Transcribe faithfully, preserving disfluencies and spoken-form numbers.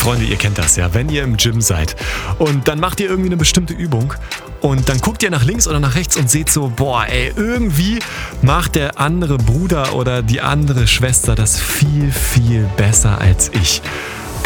Freunde, ihr kennt das ja, wenn ihr im Gym seid und dann macht ihr irgendwie eine bestimmte Übung und dann guckt ihr nach links oder nach rechts und seht so, boah, ey, irgendwie macht der andere Bruder oder die andere Schwester das viel, viel besser als ich.